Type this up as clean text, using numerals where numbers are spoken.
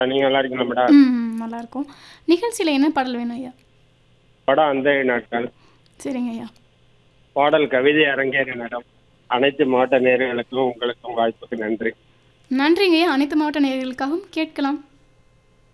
நீங்க நல்லா இருக்கீங்களா மேடம்? நல்லாயிருக்கும். நிகழ்ச்சியில் என்ன பாடல் வேணும் ஐயா? படம் அந்த நாட்கள். சரிங்க ஐயா. பாடல் கவிதை அரங்கேறு மேடம். அனைத்து மாவட்ட நேயர்களுக்கும் உங்களுக்கும் வாய்ப்புக்கு நன்றி. நன்றிங்க ஐயா. அனைத்து மாவட்ட நேயர்களுக்காகவும் கேட்கலாம்.